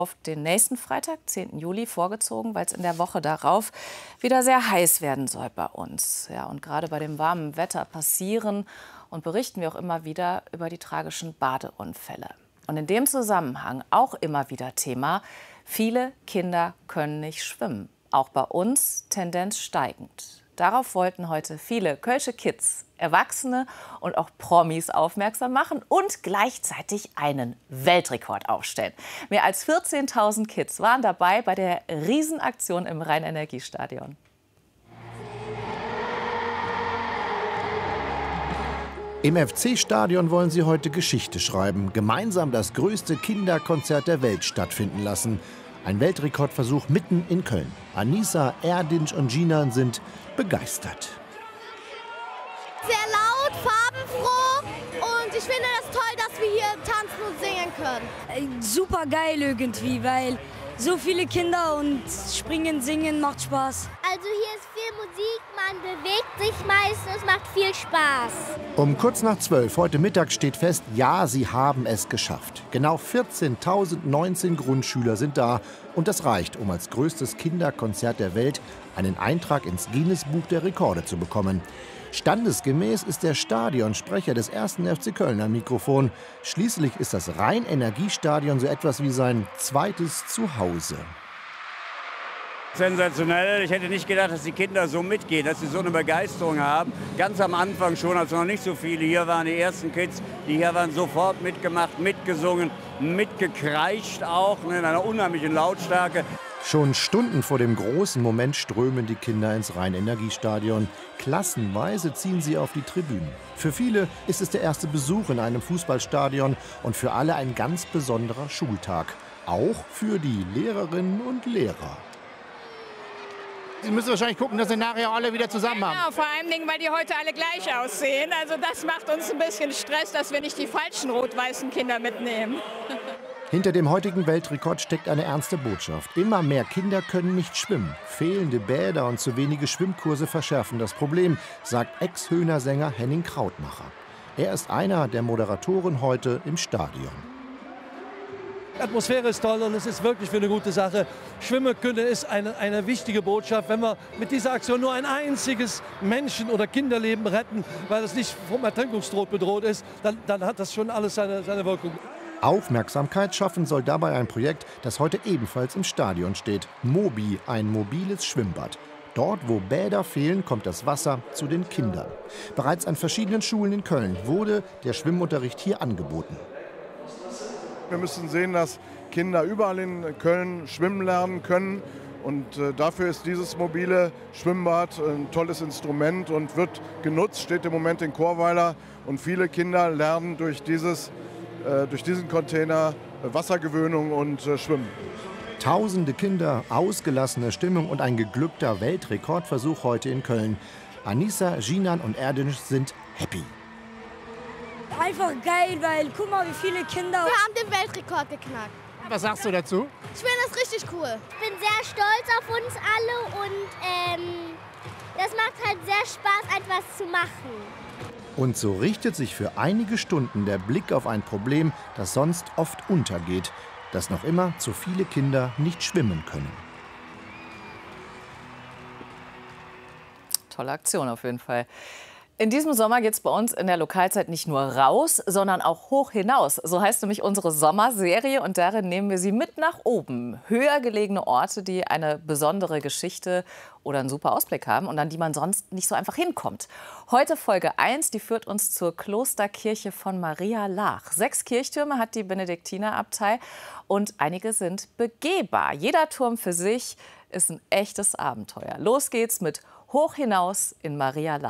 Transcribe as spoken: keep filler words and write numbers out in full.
auf den nächsten Freitag, zehnten Juli, vorgezogen, weil es in der Woche darauf wieder sehr heiß werden soll bei uns. Ja, und gerade bei dem warmen Wetter passieren und berichten wir auch immer wieder über die tragischen Badeunfälle. Und in dem Zusammenhang auch immer wieder Thema: Viele Kinder können nicht schwimmen. Auch bei uns Tendenz steigend. Darauf wollten heute viele Kölsche Kids, Erwachsene und auch Promis aufmerksam machen und gleichzeitig einen Weltrekord aufstellen. Mehr als vierzehntausend Kids waren dabei bei der Riesenaktion im Rhein-Energie-Stadion. Im F C-Stadion wollen sie heute Geschichte schreiben, gemeinsam das größte Kinderkonzert der Welt stattfinden lassen. Ein Weltrekordversuch mitten in Köln. Anissa, Erdinç und Jinan sind begeistert. Sehr laut, farbenfroh und ich finde es toll, dass wir hier tanzen und singen können. Super geil irgendwie, weil so viele Kinder und springen, singen macht Spaß. Also hier ist viel Musik, man bewegt sich meistens, es macht viel Spaß. Um kurz nach zwölf heute Mittag steht fest, ja, sie haben es geschafft. Genau vierzehntausendneunzehn Grundschüler sind da. Und das reicht, um als größtes Kinderkonzert der Welt einen Eintrag ins Guinness-Buch der Rekorde zu bekommen. Standesgemäß ist der Stadionsprecher des ersten F C Köln am Mikrofon. Schließlich ist das Rhein-Energie-Stadion so etwas wie sein zweites Zuhause. Sensationell. Ich hätte nicht gedacht, dass die Kinder so mitgehen, dass sie so eine Begeisterung haben. Ganz am Anfang schon, als noch nicht so viele hier waren, die ersten Kids, die hier waren, sofort mitgemacht, mitgesungen, mitgekreischt auch, in einer unheimlichen Lautstärke. Schon Stunden vor dem großen Moment strömen die Kinder ins Rhein-Energie-Stadion. Klassenweise ziehen sie auf die Tribünen. Für viele ist es der erste Besuch in einem Fußballstadion und für alle ein ganz besonderer Schultag. Auch für die Lehrerinnen und Lehrer. Sie müssen wahrscheinlich gucken, dass sie nachher alle wieder zusammen haben. Genau, vor allem, weil die heute alle gleich aussehen. Also das macht uns ein bisschen Stress, dass wir nicht die falschen rot-weißen Kinder mitnehmen. Hinter dem heutigen Weltrekord steckt eine ernste Botschaft. Immer mehr Kinder können nicht schwimmen. Fehlende Bäder und zu wenige Schwimmkurse verschärfen das Problem, sagt Ex-Höhner-Sänger Henning Krautmacher. Er ist einer der Moderatoren heute im Stadion. Die Atmosphäre ist toll und es ist wirklich für eine gute Sache. Schwimmen können ist eine, eine wichtige Botschaft. Wenn wir mit dieser Aktion nur ein einziges Menschen- oder Kinderleben retten, weil es nicht vom Ertrinkungstod bedroht ist, dann, dann hat das schon alles seine, seine Wirkung. Aufmerksamkeit schaffen soll dabei ein Projekt, das heute ebenfalls im Stadion steht. Mobi, ein mobiles Schwimmbad. Dort, wo Bäder fehlen, kommt das Wasser zu den Kindern. Bereits an verschiedenen Schulen in Köln wurde der Schwimmunterricht hier angeboten. Wir müssen sehen, dass Kinder überall in Köln schwimmen lernen können. Und äh, dafür ist dieses mobile Schwimmbad ein tolles Instrument und wird genutzt, steht im Moment in Chorweiler. Und viele Kinder lernen durch, dieses, äh, durch diesen Container Wassergewöhnung und äh, Schwimmen. Tausende Kinder, ausgelassene Stimmung und ein geglückter Weltrekordversuch heute in Köln. Anissa, Jinan und Erdinç sind happy. Einfach geil, weil guck mal, wie viele Kinder... Wir haben den Weltrekord geknackt. Was sagst du dazu? Ich finde das richtig cool. Ich bin sehr stolz auf uns alle und ähm, das macht halt sehr Spaß, etwas zu machen. Und so richtet sich für einige Stunden der Blick auf ein Problem, das sonst oft untergeht, dass noch immer zu viele Kinder nicht schwimmen können. Tolle Aktion auf jeden Fall. In diesem Sommer geht es bei uns in der Lokalzeit nicht nur raus, sondern auch hoch hinaus. So heißt nämlich unsere Sommerserie und darin nehmen wir Sie mit nach oben. Höher gelegene Orte, die eine besondere Geschichte oder einen super Ausblick haben und an die man sonst nicht so einfach hinkommt. Heute Folge eins, die führt uns zur Klosterkirche von Maria Laach. Sechs Kirchtürme hat die Benediktinerabtei und einige sind begehbar. Jeder Turm für sich ist ein echtes Abenteuer. Los geht's mit Hoch hinaus in Maria Laach.